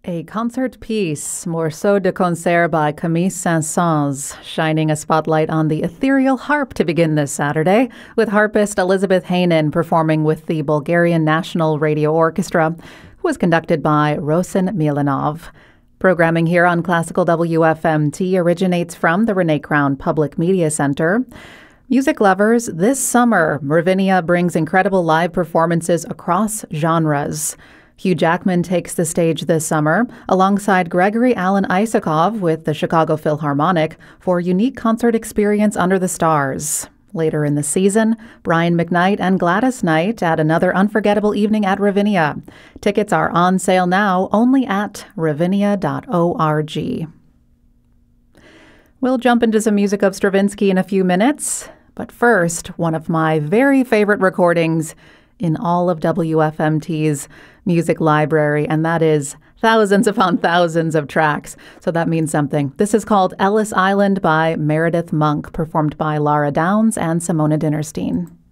A concert piece, Morceau de Concert by Camille Saint-Saëns, shining a spotlight on the ethereal harp to begin this Saturday, with harpist Elizabeth Haynen performing with the Bulgarian National Radio Orchestra, who was conducted by Rosen Milanov. Programming here on Classical WFMT originates from the Renee Crown Public Media Center. Music lovers, this summer, Ravinia brings incredible live performances across genres. Hugh Jackman takes the stage this summer alongside Gregory Alan Isakov with the Chicago Philharmonic for a unique concert experience under the stars. Later in the season, Brian McKnight and Gladys Knight add another unforgettable evening at Ravinia. Tickets are on sale now only at ravinia.org. We'll jump into some music of Stravinsky in a few minutes, but first, one of my very favorite recordings in all of WFMT's music library, and that is thousands upon thousands of tracks. So that means something. This is called Ellis Island by Meredith Monk, performed by Laura Downs and Simona Dinnerstein.